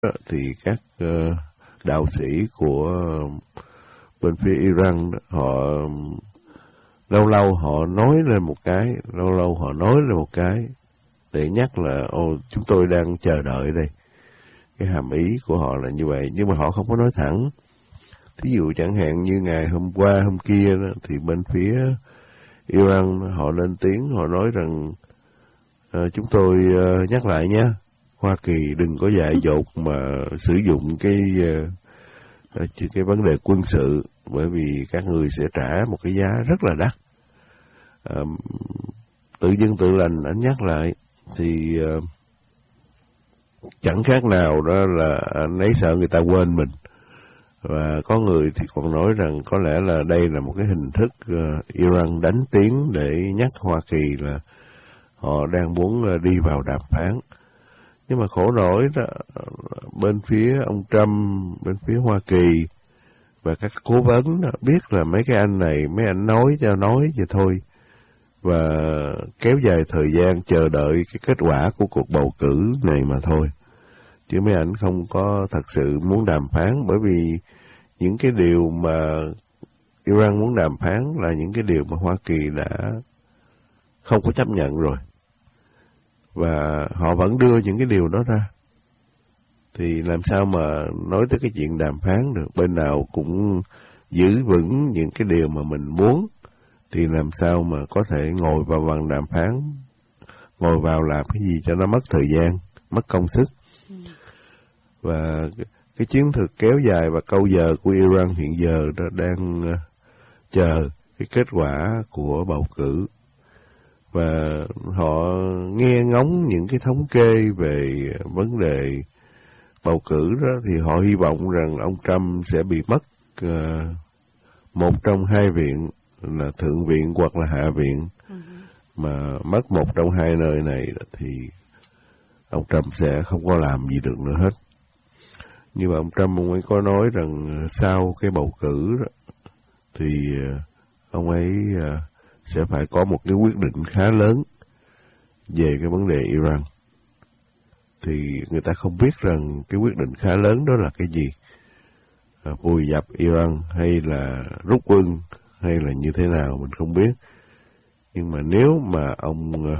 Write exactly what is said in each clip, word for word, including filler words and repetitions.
thì các uh, đạo sĩ của bên phía Iran họ lâu lâu họ nói lên một cái, lâu lâu họ nói lên một cái để nhắc là ô chúng tôi đang chờ đợi đây. Cái hàm ý của họ là như vậy, nhưng mà họ không có nói thẳng. Thí dụ chẳng hạn như ngày hôm qua hôm kia đó, thì bên phía Iran họ lên tiếng, họ nói rằng uh, chúng tôi uh, nhắc lại nhé, Hoa Kỳ đừng có dại dột mà sử dụng cái uh, cái vấn đề quân sự, bởi vì các người sẽ trả một cái giá rất là đắt. Uh, tự dưng tự lành anh nhắc lại thì uh, chẳng khác nào đó là anh ấy sợ người ta quên mình. Và có người thì còn nói rằng có lẽ là đây là một cái hình thức uh, Iran đánh tiếng để nhắc Hoa Kỳ là họ đang muốn uh, đi vào đàm phán. Nhưng mà khổ nổi đó, bên phía ông Trump, bên phía Hoa Kỳ và các cố vấn đó, biết là mấy cái anh này, mấy anh nói cho nói vậy thôi. Và kéo dài thời gian chờ đợi cái kết quả của cuộc bầu cử này mà thôi. Chứ mấy anh không có thật sự muốn đàm phán, bởi vì những cái điều mà Iran muốn đàm phán là những cái điều mà Hoa Kỳ đã không có chấp nhận rồi. Và họ vẫn đưa những cái điều đó ra. Thì làm sao mà nói tới cái chuyện đàm phán được, bên nào cũng giữ vững những cái điều mà mình muốn, thì làm sao mà có thể ngồi vào bàn đàm phán, ngồi vào làm cái gì cho nó mất thời gian, mất công sức. Ừ. Và cái chiến thuật kéo dài và câu giờ của Iran hiện giờ đó đang uh, chờ cái kết quả của bầu cử. Và họ nghe ngóng những cái thống kê về vấn đề bầu cử đó, thì họ hy vọng rằng ông Trump sẽ bị mất uh, một trong hai viện, là thượng viện hoặc là hạ viện. Ừ. Mà mất một trong hai nơi này thì ông Trump sẽ không có làm gì được nữa hết. Nhưng mà ông Trump ông ấy có nói rằng sau cái bầu cử đó, thì ông ấy sẽ phải có một cái quyết định khá lớn về cái vấn đề Iran. Thì người ta không biết rằng cái quyết định khá lớn đó là cái gì. À, vùi dập Iran hay là rút quân hay là như thế nào mình không biết. Nhưng mà nếu mà ông uh,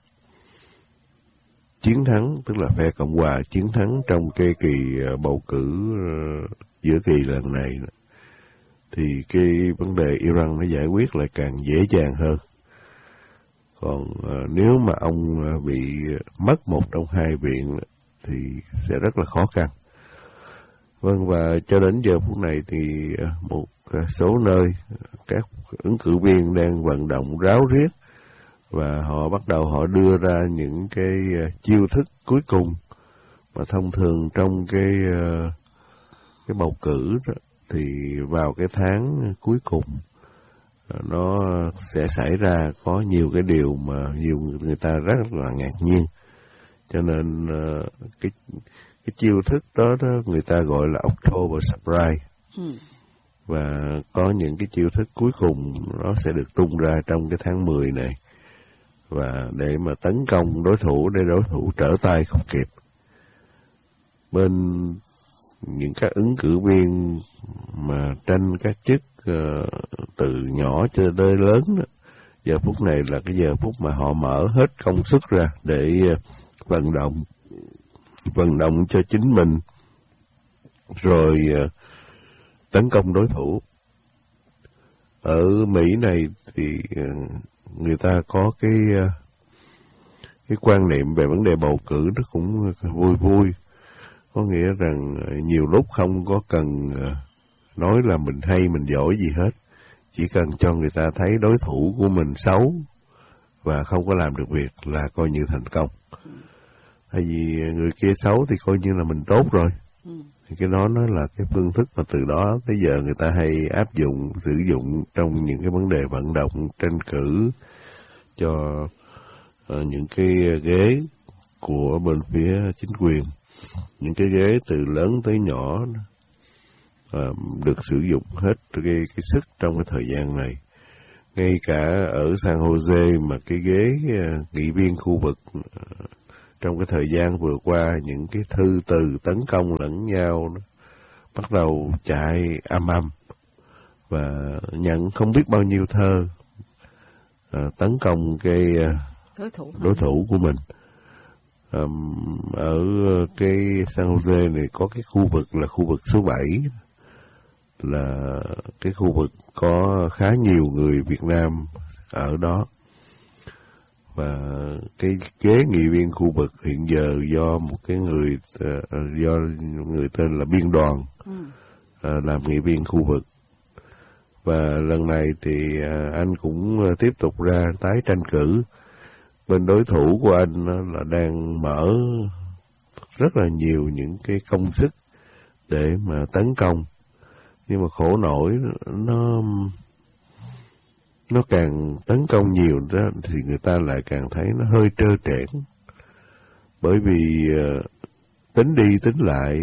chiến thắng, tức là phe Cộng hòa chiến thắng trong cái kỳ uh, bầu cử uh, giữa kỳ lần này, thì cái vấn đề Iran nó giải quyết lại càng dễ dàng hơn. Còn uh, nếu mà ông uh, bị mất một trong hai viện thì sẽ rất là khó khăn. Vâng, và cho đến giờ phút này thì uh, một uh, số nơi các ứng cử viên đang vận động ráo riết, và họ bắt đầu họ đưa ra những cái uh, chiêu thức cuối cùng mà thông thường trong cái uh, cái bầu cử đó, thì vào cái tháng cuối cùng uh, nó sẽ xảy ra có nhiều cái điều mà nhiều người ta rất là ngạc nhiên. Cho nên uh, cái cái chiêu thức đó đó người ta gọi là October Surprise. Ừ. Và có những cái chiêu thức cuối cùng nó sẽ được tung ra trong cái tháng mười này, và để mà tấn công đối thủ, để đối thủ trở tay không kịp. Bên những các ứng cử viên mà tranh các chức uh, từ nhỏ cho tới lớn đó, giờ phút này là cái giờ phút mà họ mở hết công sức ra để uh, vận động vận động cho chính mình, rồi uh, tấn công đối thủ. Ở Mỹ này thì uh, người ta có cái uh, cái quan niệm về vấn đề bầu cử nó cũng vui vui. Có nghĩa rằng uh, nhiều lúc không có cần uh, nói là mình hay mình giỏi gì hết, chỉ cần cho người ta thấy đối thủ của mình xấu và không có làm được việc là coi như thành công. Tại vì người kia xấu thì coi như là mình tốt rồi. Ừ. Thì cái đó nó là cái phương thức mà từ đó tới giờ người ta hay áp dụng, sử dụng trong những cái vấn đề vận động, tranh cử cho uh, những cái ghế của bên phía chính quyền. Những cái ghế từ lớn tới nhỏ uh, được sử dụng hết cái, cái sức trong cái thời gian này. Ngay cả ở San Jose mà cái ghế uh, nghị viên khu vực uh, trong cái thời gian vừa qua, những cái thư từ tấn công lẫn nhau nó bắt đầu chạy âm âm, và nhận không biết bao nhiêu thơ à, tấn công cái đối thủ, đối thủ của mình. À, ở cái San Jose này có cái khu vực là khu vực số bảy, là cái khu vực có khá nhiều người Việt Nam ở đó, và cái ghế nghị viên khu vực hiện giờ do một cái người do người tên là Biên Đoàn ừ. làm nghị viên khu vực. Và lần này thì anh cũng tiếp tục ra tái tranh cử. Bên đối thủ của anh là đang mở rất là nhiều những cái công sức để mà tấn công, nhưng mà khổ nổi nó nó càng tấn công nhiều đó thì người ta lại càng thấy nó hơi trơ trẽn, bởi vì uh, tính đi tính lại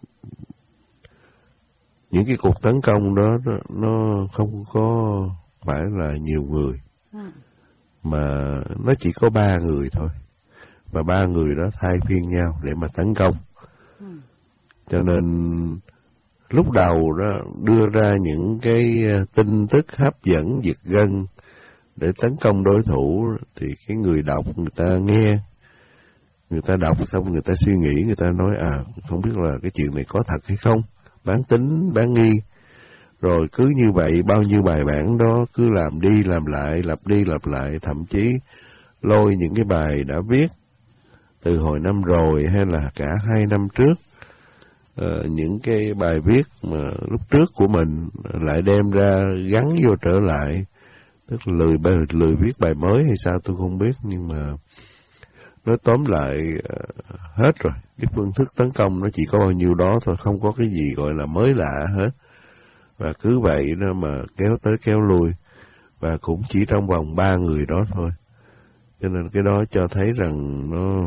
những cái cuộc tấn công đó nó không có phải là nhiều người, mà nó chỉ có ba người thôi, và ba người đó thay phiên nhau để mà tấn công. Cho nên lúc đầu đó đưa ra những cái tin tức hấp dẫn giật gân để tấn công đối thủ, thì cái người đọc người ta nghe, người ta đọc xong người ta suy nghĩ, người ta nói à không biết là cái chuyện này có thật hay không, bán tính bán nghi, rồi cứ như vậy bao nhiêu bài bản đó cứ làm đi làm lại, lặp đi lặp lại, thậm chí lôi những cái bài đã viết từ hồi năm rồi hay là cả hai năm trước. Uh, những cái bài viết mà lúc trước của mình lại đem ra gắn vô trở lại, tức là lười, lười viết bài mới hay sao tôi không biết, nhưng mà nói tóm lại uh, hết rồi, cái phương thức tấn công nó chỉ có bao nhiêu đó thôi, không có cái gì gọi là mới lạ hết, và cứ vậy đó mà kéo tới kéo lui, và cũng chỉ trong vòng ba người đó thôi. Cho nên cái đó cho thấy rằng nó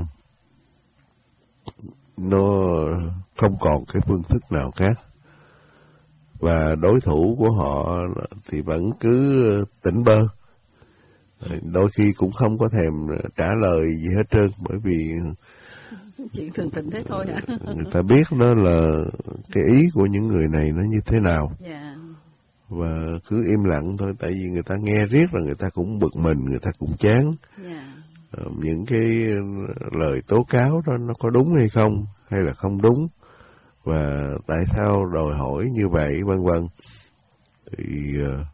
nó không còn cái phương thức nào khác, và đối thủ của họ thì vẫn cứ tỉnh bơ, đôi khi cũng không có thèm trả lời gì hết trơn, bởi vì chuyện thường tình thế thôi hả? Người ta biết đó là cái ý của những người này nó như thế nào, yeah. Và cứ im lặng thôi, tại vì người ta nghe riết là người ta cũng bực mình, người ta cũng chán, yeah. Những cái lời tố cáo đó nó có đúng hay không, hay là không đúng, và tại sao đòi hỏi như vậy, vân vân. Thì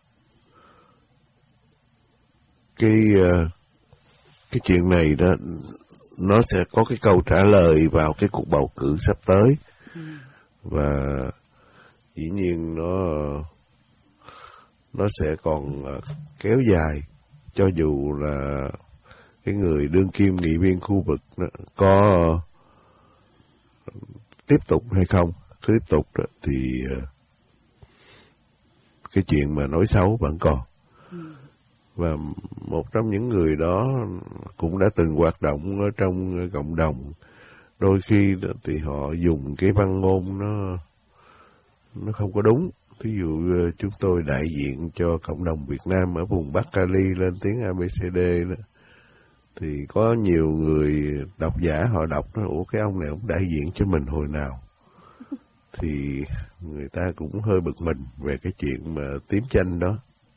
cái cái chuyện này đó nó sẽ có cái câu trả lời vào cái cuộc bầu cử sắp tới, ừ. Và dĩ nhiên nó nó sẽ còn kéo dài, cho dù là cái người đương kim nghị viên khu vực có tiếp tục hay không. Tiếp tục đó, thì cái chuyện mà nói xấu vẫn còn. Ừ. Và một trong những người đó cũng đã từng hoạt động ở trong cộng đồng. Đôi khi đó, thì họ dùng cái văn ngôn nó nó không có đúng. Ví dụ chúng tôi đại diện cho cộng đồng Việt Nam ở vùng Bắc Cali lên tiếng a bê xê đê đó, thì có nhiều người độc giả họ đọc nói, ủa cái ông này ông đại diện cho mình hồi nào? Thì người ta cũng hơi bực mình về cái chuyện mà tím chanh đó.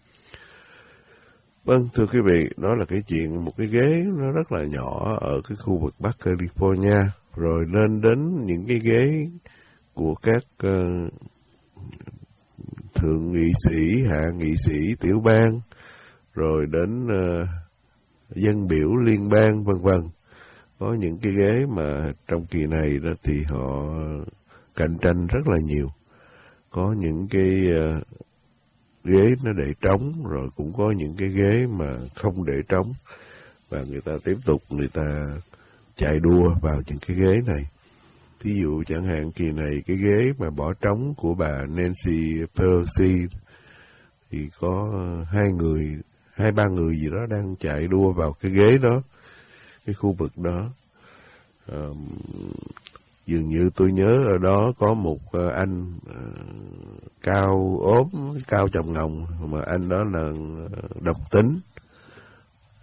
Vâng, thưa quý vị, đó là cái chuyện một cái ghế nó rất là nhỏ ở cái khu vực Bắc California, rồi lên đến những cái ghế của các uh, thượng nghị sĩ, hạ nghị sĩ, tiểu bang, rồi đến uh, dân biểu liên bang, vân vân. Có những cái ghế mà trong kỳ này đó thì họ cạnh tranh rất là nhiều. Có những cái uh, ghế nó để trống, rồi cũng có những cái ghế mà không để trống, và người ta tiếp tục người ta chạy đua vào những cái ghế này. Thí dụ chẳng hạn kỳ này cái ghế mà bỏ trống của bà Nancy Pelosi thì có hai người, hai ba người gì đó đang chạy đua vào cái ghế đó, cái khu vực đó. À, dường như tôi nhớ ở đó có một anh uh, cao ốm, cao chồng ngồng, mà anh đó là đồng tính.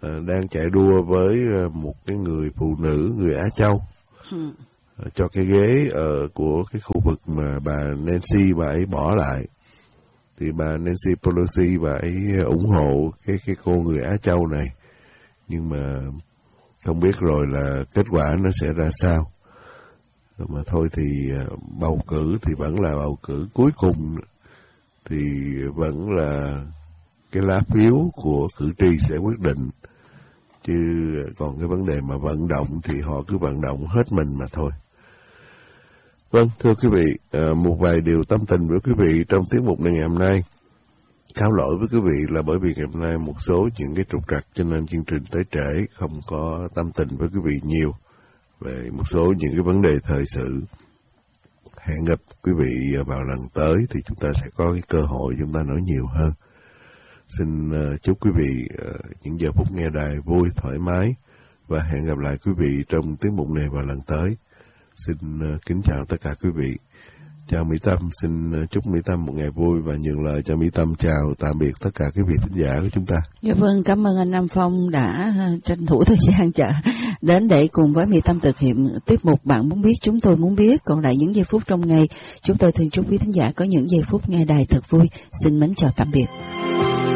đang chạy đua với một cái người phụ nữ người Á Châu ừ. cho cái ghế ở của cái khu vực mà bà Nancy bà ấy bỏ lại. Thì bà Nancy Pelosi bà ấy ủng hộ cái cái cô người Á Châu này, nhưng mà không biết rồi là kết quả nó sẽ ra sao. Mà thôi thì bầu cử thì vẫn là bầu cử, cuối cùng thì vẫn là cái lá phiếu của cử tri sẽ quyết định, chứ còn cái vấn đề mà vận động thì họ cứ vận động hết mình mà thôi. Vâng, thưa quý vị, một vài điều tâm tình với quý vị trong tiết mục này ngày hôm nay. Cáo lỗi với quý vị là bởi vì ngày hôm nay một số những cái trục trặc cho nên chương trình tới trễ, không có tâm tình với quý vị nhiều về một số những cái vấn đề thời sự. Hẹn gặp quý vị vào lần tới thì chúng ta sẽ có cái cơ hội chúng ta nói nhiều hơn. Xin uh, chúc quý vị uh, những giờ phút nghe đài vui, thoải mái và hẹn gặp lại quý vị trong tiết mục này vào lần tới. Xin uh, kính chào tất cả quý vị. Chào Mỹ Tâm, xin uh, chúc Mỹ Tâm một ngày vui và nhường lời cho Mỹ Tâm chào tạm biệt tất cả quý vị thính giả của chúng ta. Dạ vâng, cảm ơn anh Nam Phong đã uh, tranh thủ thời gian chờ đến để cùng với Mỹ Tâm thực hiện tiết mục Bạn Muốn Biết Chúng Tôi Muốn Biết. Còn lại những giây phút trong ngày, chúng tôi thường chúc quý thính giả có những giây phút nghe đài thật vui. Xin mến chào tạm biệt.